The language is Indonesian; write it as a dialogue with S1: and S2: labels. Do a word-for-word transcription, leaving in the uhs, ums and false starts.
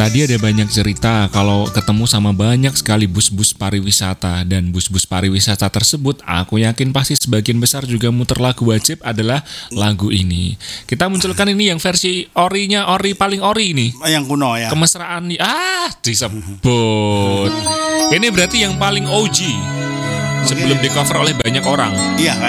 S1: Tadi ada banyak cerita kalau ketemu sama banyak sekali bus-bus pariwisata, dan bus-bus pariwisata tersebut aku yakin pasti sebagian besar juga muter lagu wajib adalah lagu ini. Kita munculkan ini yang versi orinya, ori paling ori ini.
S2: Yang kuno ya.
S1: Kemesraan nih, ah disebut. Ini berarti yang paling O G sebelum di cover oleh banyak orang.
S2: Iya